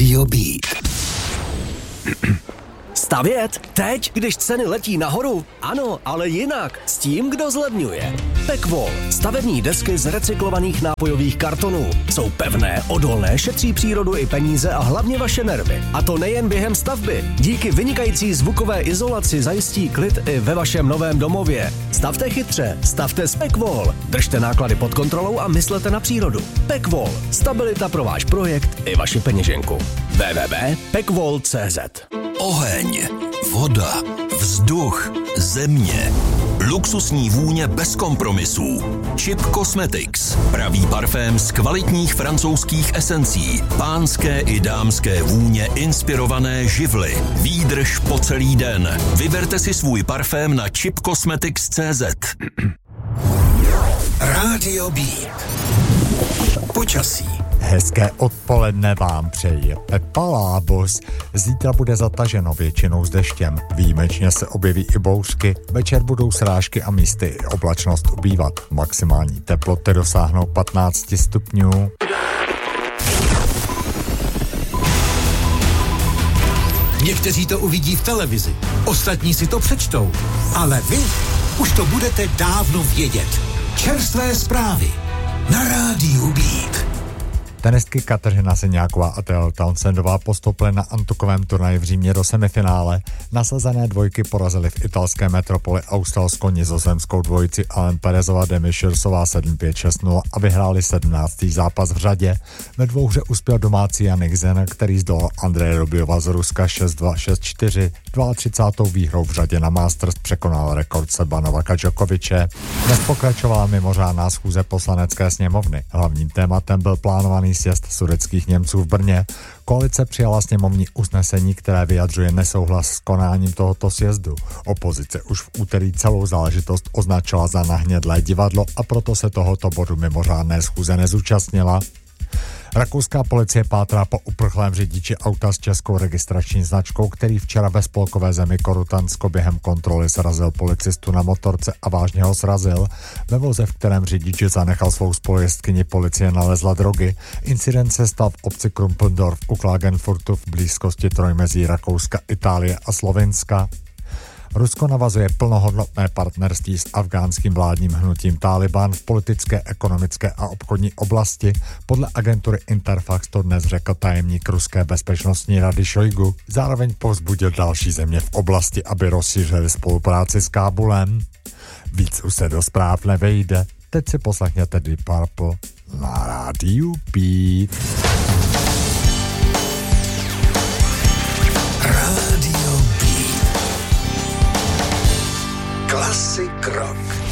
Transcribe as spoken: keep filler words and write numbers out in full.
Rádio Beat. Stavět? Teď, když ceny letí nahoru? Ano, ale jinak. S tím, kdo zlevňuje. Pekvol. Stavební desky z recyklovaných nápojových kartonů. Jsou pevné, odolné, šetří přírodu i peníze a hlavně vaše nervy. A to nejen během stavby. Díky vynikající zvukové izolaci zajistí klid i ve vašem novém domově. Stavte chytře, stavte s Pekvol. Držte náklady pod kontrolou a myslete na přírodu. Pekvol. Stabilita pro váš projekt i vaši peněženku. w w w tečka pekvol tečka c z. Oheň, voda, vzduch, země. Luxusní vůně bez kompromisů. Chip Cosmetics. Pravý parfém z kvalitních francouzských esencí. Pánské i dámské vůně inspirované živly. Výdrž po celý den. Vyberte si svůj parfém na chip cosmetics tečka c z. Rádio Beat. Počasí. Hezké odpoledne vám přeje Pepa Lábos. Zítra bude zataženo většinou s deštěm. Výjimečně se objeví i bouřky. Večer budou srážky a místy i oblačnost ubývat. Maximální teploty dosáhnou patnáct stupňů. Někteří to uvidí v televizi, ostatní si to přečtou. Ale vy už to budete dávno vědět. Čerstvé zprávy na Rádiu Beat. Tenistky Kateřina Siniáková a Taylor Townsendová postoupily na antukovém turnaji v Římě do semifinále. Nasazené dvojky porazily v italské metropoli australsko-nizozemskou dvojici Ellen Perezová Demi Širsová sedm pět šest nula a vyhráli sedmnáctý zápas v řadě. Ve dvouhře uspěl domácí Jannik Sinner, který zdolal Andreje Rubiova z Ruska šest dva šest čtyři. třicátou druhou výhrou v řadě na Masters překonal rekord Seba Novaka Djokoviče. Dnes pokračovala mimořádná schůze poslanecké sněmovny. Hlavním tématem byl plánovaný sjezd sudetských Němců v Brně. Koalice přijala sněmovní usnesení, které vyjadřuje nesouhlas s konáním tohoto sjezdu. Opozice už v úterý celou záležitost označila za nahnědlé divadlo a proto se tohoto bodu mimořádné schůze nezúčastnila. Rakouská policie pátrá po uprchlém řidiči auta s českou registrační značkou, který včera ve spolkové zemi Korutansko během kontroly srazil policistu na motorce a vážně ho srazil. Ve voze, v kterém řidič zanechal svou spolujezdkyni, policie nalezla drogy. Incident se stal v obci Krumpendorf u Klagenfurtu v blízkosti trojmezí Rakouska, Itálie a Slovinska. Rusko navazuje plnohodnotné partnerství s afgánským vládním hnutím Taliban v politické, ekonomické a obchodní oblasti. Podle agentury Interfax to dnes řekl tajemník ruské bezpečnostní rady Šojgu. Zároveň povzbudil další země v oblasti, aby rozšířili spolupráci s Kábulem. Víc už se do zpráv nevejde. Teď si poslechněte Deep Purple na Rádiu Beat. Rádio Beat. Classic rock.